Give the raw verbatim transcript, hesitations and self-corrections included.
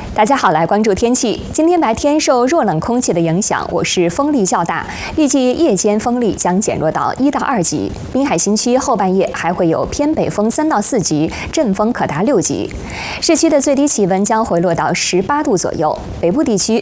大家好，来关注天气。今天白天受弱冷空气的影响，我市风力较大，预计夜间风力将减弱到一到二级。滨海新区后半夜还会有偏北风三到四级，阵风可达六级。市区的最低气温将回落到十八度左右，北部地区